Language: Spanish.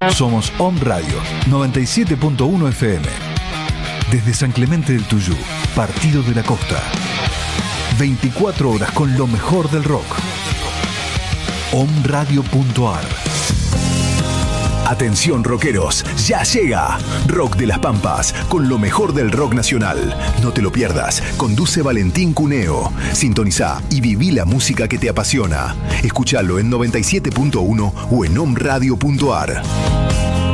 Somos Om Radio 97.1 FM. Desde San Clemente del Tuyú, Partido de la Costa. 24 horas con lo mejor del rock. omradio.ar. Atención rockeros, ya llega Rock de las Pampas con lo mejor del rock nacional. No te lo pierdas, conduce Valentín Cuneo. Sintonizá y viví la música que te apasiona. Escuchalo en 97.1 o en omradio.ar.